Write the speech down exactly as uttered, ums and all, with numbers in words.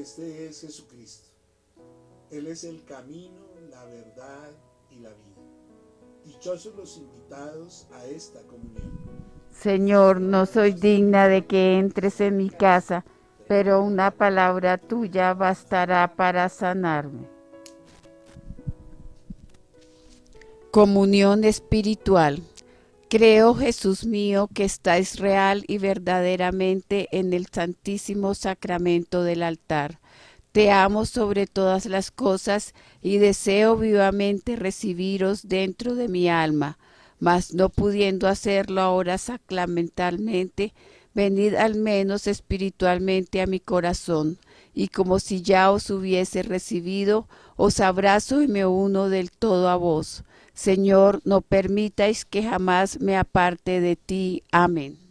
este es Jesucristo. Él es el camino, la verdad y la vida. Dichosos los invitados a esta comunión. Señor, no soy digna de que entres en mi casa, pero una palabra tuya bastará para sanarme. Comunión espiritual. Creo, Jesús mío, que estáis real y verdaderamente en el santísimo sacramento del altar. Te amo sobre todas las cosas y deseo vivamente recibiros dentro de mi alma, mas no pudiendo hacerlo ahora sacramentalmente, venid al menos espiritualmente a mi corazón, y como si ya os hubiese recibido, os abrazo y me uno del todo a vos. Señor, no permitáis que jamás me aparte de ti. Amén.